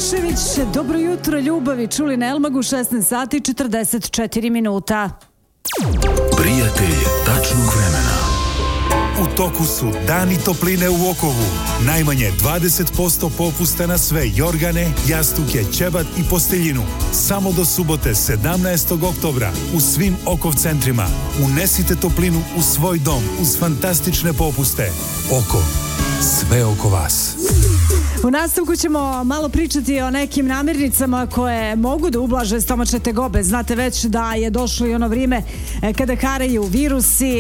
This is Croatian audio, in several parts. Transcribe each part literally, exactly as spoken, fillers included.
Milošević, dobro jutro ljubavi, čuli na Elmagu, šesnaest sati i četrdeset četiri minuta. Prijatelj tačnog vremena. U toku su Dani topline u Okovu. Najmanje dvadeset posto popusta na sve jorgane, jastuke, ćebat i posteljinu. Samo do subote sedamnaestog oktobra u svim Okov centrima. Unesite toplinu u svoj dom uz fantastične popuste. Oko. Sve oko vas. U nastavku ćemo malo pričati o nekim namirnicama koje mogu da ublaže stomačne tegobe. Znate već da je došlo i ono vrijeme kada haraju virusi,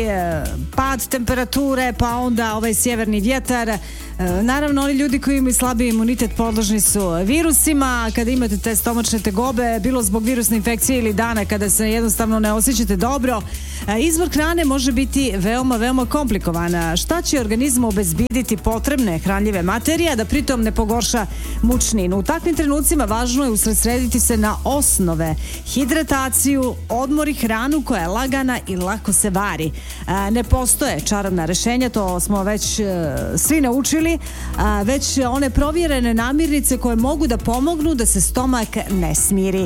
pad temperature, pa onda ovaj sjeverni vjetar. Naravno, oni ljudi koji imaju slabiji imunitet podložni su virusima. Kada imate te stomačne tegobe, bilo zbog virusne infekcije ili dana kada se jednostavno ne osjećate dobro, izbor hrane može biti veoma, veoma komplikovan. Šta će organizmu obezbediti potrebne hranljive materije, da pritom ne pogorša mučninu? U takvim trenucima važno je usredsrediti se na osnove, hidrataciju, odmor i hranu koja je lagana i lako se vari. Ne postoje čarobna rešenja, to smo već svi naučili, već one provjerene namirnice koje mogu da pomognu da se stomak ne smiri.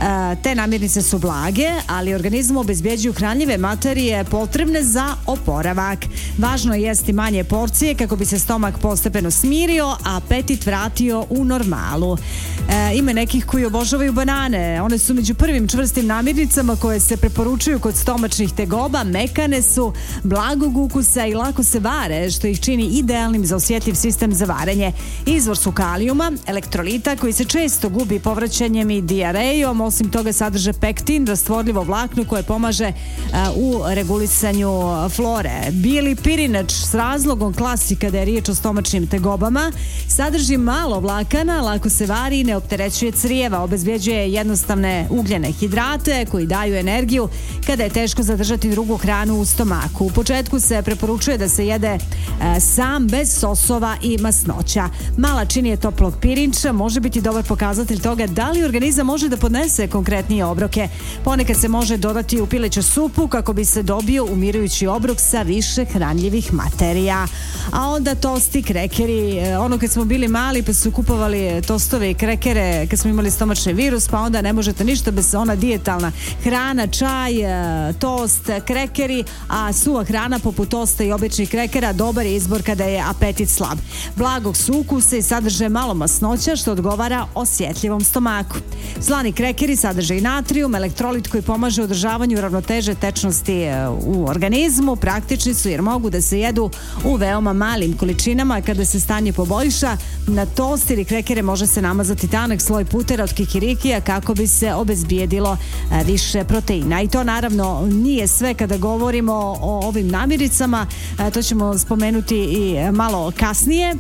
Te namirnice su blage, ali organizmu obezbeđuju hranljive materije potrebne za oporavak. Važno je jesti manje porcije kako bi se stomak postepeno smirio, a apetit vratio u normalu. E, ima nekih koji obožavaju banane. One su među prvim čvrstim namirnicama koje se preporučuju kod stomačnih tegoba. Mekane su, blagog ukusa i lako se vare, što ih čini idealnim za osjetljiv sistem za varenje. Izvor su kalijuma, elektrolita koji se često gubi povraćanjem i dijarejom. Osim toga sadrže pektin, rastvorljivo vlakno koje pomaže a, u regulisanju flore. Bijeli pirinač s razlogom klasi kada je riječ o stomačnim tegobama. Sadrži malo vlakana, lako se vari i ne opterećuje crijeva, obezbeđuje jednostavne ugljene hidrate koji daju energiju kada je teško zadržati drugu hranu u stomaku. U početku se preporučuje da se jede e, sam bez sosova i masnoća. Mala činija toplog pirinča može biti dobar pokazatelj toga da li organizam može da podnese konkretnije obroke. Ponekad se može dodati u pileću supu kako bi se dobio umirujući obrok sa više hranljivih materija. A onda tosti, krekeri, ono kad smo bili mali pa su kupovali tostove i krekere kad smo imali stomačni virus, pa onda ne možete ništa bez ona dijetalna hrana, čaj, tost, krekeri, a suva hrana poput tosta i običnih krekera dobar je izbor kada je apetit slab. Blagog su ukusa i sadrže malo masnoća što odgovara osjetljivom stomaku. Slani krekeri sadrže i natrijum, elektrolit koji pomaže u održavanju ravnoteže tečnosti u organizmu. Praktični su jer mogu da se jedu u veoma malim količinama. Kada se stanje poboljša, na tost ili krekere može se namazati tanak sloj putera od kikirikija kako bi se obezbijedilo više proteina. I to naravno nije sve kada govorimo o ovim namirnicama, to ćemo spomenuti i malo kasnije.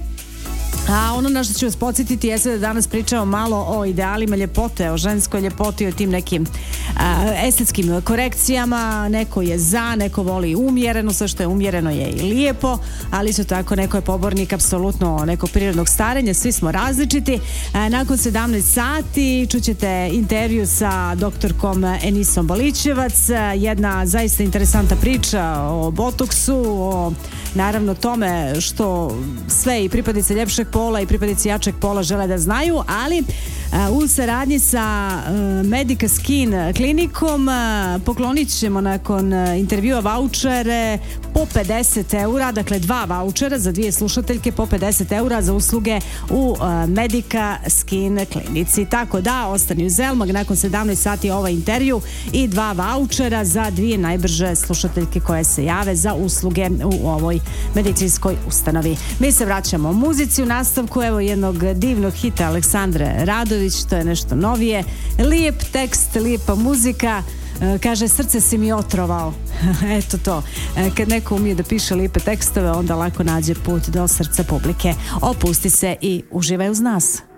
A ono na što ću vas podsjetiti je sve da danas pričamo malo o idealima ljepote, o ženskoj ljepoti, o tim nekim a, estetskim korekcijama. Neko je za, neko voli umjereno, sve što je umjereno je i lijepo, ali isto tako neko je pobornik apsolutno nekog prirodnog starenja, svi smo različiti. A, nakon sedamnaest sati čućete intervju sa doktorkom Enisom Bolićevac, jedna zaista interesantna priča o botoksu, o naravno tome što sve i pripadnice ljepšeg pola i pripadnici jačeg pola žele da znaju, ali u saradnji sa Medica Skin klinikom poklonit ćemo nakon intervjua vaučere po pedeset eura, dakle dva vaučera za dvije slušateljke po pedeset eura za usluge u Medica Skin klinici. Tako da, ostani uz Elmag, nakon sedamnaest sati ovaj intervju i dva vaučera za dvije najbrže slušateljke koje se jave za usluge u ovoj medicinskoj ustanovi. Mi se vraćamo muzici u nastavku, evo jednog divnog hita Aleksandre Radović, to je nešto novije, lijep tekst, lijepa muzika, kaže srce si mi otrovao. Eto to, kad neko umije da piše lijepe tekstove, onda lako nađe put do srca publike. Opusti se i uživaj uz nas.